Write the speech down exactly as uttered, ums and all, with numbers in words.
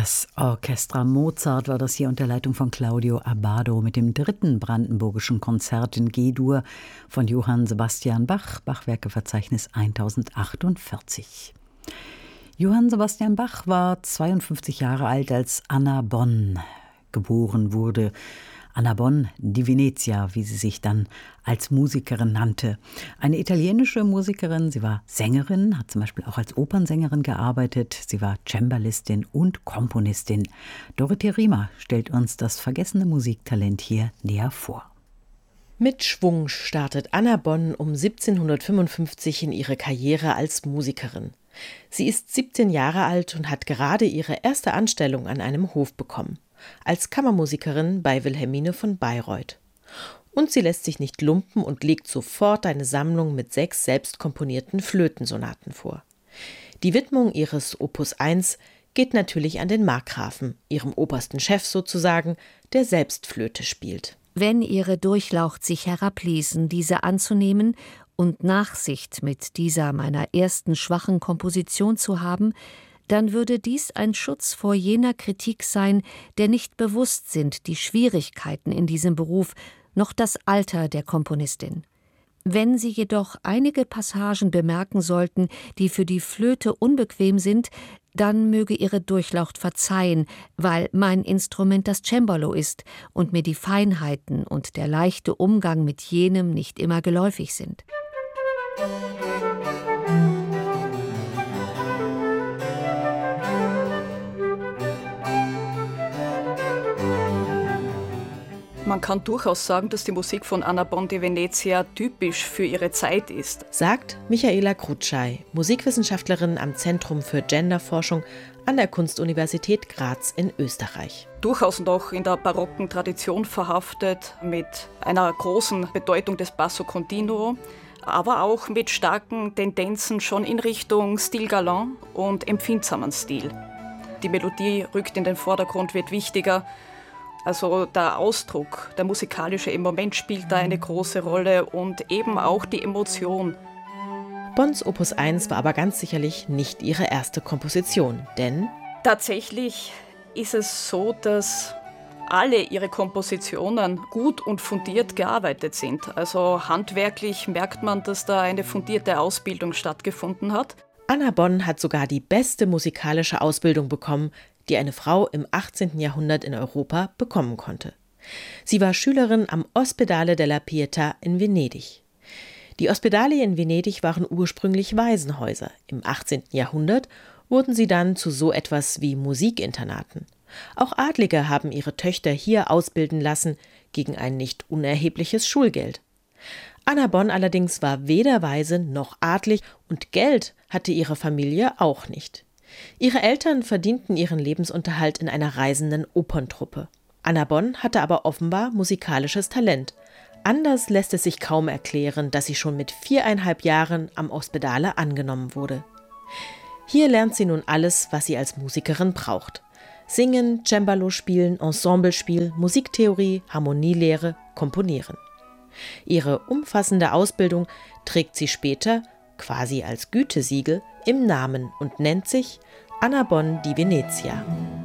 Das Orchestra Mozart war das hier unter Leitung von Claudio Abbado mit dem dritten brandenburgischen Konzert in G-Dur von Johann Sebastian Bach, Bachwerkeverzeichnis tausendachtachtundvierzig. Johann Sebastian Bach war zweiundfünfzig Jahre alt, als Anna Bonn geboren wurde. Anna Bonn di Venezia, wie sie sich dann als Musikerin nannte. Eine italienische Musikerin, sie war Sängerin, hat zum Beispiel auch als Opernsängerin gearbeitet. Sie war Cembalistin und Komponistin. Dorothee Riemer stellt uns das vergessene Musiktalent hier näher vor. Mit Schwung startet Anna Bonn um siebzehnhundertfünfundfünfzig in ihre Karriere als Musikerin. Sie ist siebzehn Jahre alt und hat gerade ihre erste Anstellung an einem Hof bekommen. Als Kammermusikerin bei Wilhelmine von Bayreuth. Und sie lässt sich nicht lumpen und legt sofort eine Sammlung mit sechs selbst komponierten Flötensonaten vor. Die Widmung ihres Opus eins geht natürlich an den Markgrafen, ihrem obersten Chef sozusagen, der selbst Flöte spielt. Wenn ihre Durchlaucht sich herabließen, diese anzunehmen und Nachsicht mit dieser meiner ersten schwachen Komposition zu haben, dann würde dies ein Schutz vor jener Kritik sein, der nicht bewusst sind die Schwierigkeiten in diesem Beruf, noch das Alter der Komponistin. Wenn Sie jedoch einige Passagen bemerken sollten, die für die Flöte unbequem sind, dann möge Ihre Durchlaucht verzeihen, weil mein Instrument das Cembalo ist und mir die Feinheiten und der leichte Umgang mit jenem nicht immer geläufig sind. Man kann durchaus sagen, dass die Musik von Anna Bonn di Venezia typisch für ihre Zeit ist, sagt Michaela Krutschei, Musikwissenschaftlerin am Zentrum für Genderforschung an der Kunstuniversität Graz in Österreich. Durchaus noch in der barocken Tradition verhaftet, mit einer großen Bedeutung des Basso Continuo, aber auch mit starken Tendenzen schon in Richtung Stil galant und empfindsamen Stil. Die Melodie rückt in den Vordergrund, wird wichtiger. Also der Ausdruck, der musikalische im Moment spielt da eine große Rolle und eben auch die Emotion. Bonns Opus eins war aber ganz sicherlich nicht ihre erste Komposition, denn tatsächlich ist es so, dass alle ihre Kompositionen gut und fundiert gearbeitet sind. Also handwerklich merkt man, dass da eine fundierte Ausbildung stattgefunden hat. Anna Bonn hat sogar die beste musikalische Ausbildung bekommen, die eine Frau im achtzehnten Jahrhundert in Europa bekommen konnte. Sie war Schülerin am Ospedale della Pietà in Venedig. Die Ospedali in Venedig waren ursprünglich Waisenhäuser. Im achtzehnten Jahrhundert wurden sie dann zu so etwas wie Musikinternaten. Auch Adlige haben ihre Töchter hier ausbilden lassen, gegen ein nicht unerhebliches Schulgeld. Anna Bonn allerdings war weder Waise noch adlig und Geld hatte ihre Familie auch nicht. Ihre Eltern verdienten ihren Lebensunterhalt in einer reisenden Operntruppe. Anna Bonn hatte aber offenbar musikalisches Talent. Anders lässt es sich kaum erklären, dass sie schon mit viereinhalb Jahren am Ospedale angenommen wurde. Hier lernt sie nun alles, was sie als Musikerin braucht. Singen, Cembalo spielen, Ensemblespiel, Musiktheorie, Harmonielehre, Komponieren. Ihre umfassende Ausbildung trägt sie später, quasi als Gütesiegel, im Namen und nennt sich Anna Bonn di Venezia.